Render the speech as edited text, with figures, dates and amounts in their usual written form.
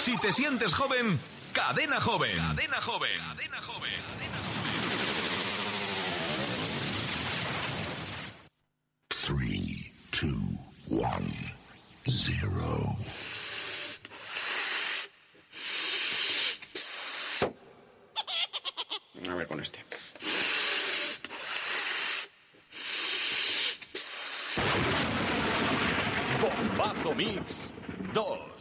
Si te sientes joven, Cadena Joven. Cadena Joven. Cadena Joven. Cadena Joven. 3, 2, 1, 0. A ver con este. Bombazo Mix 2.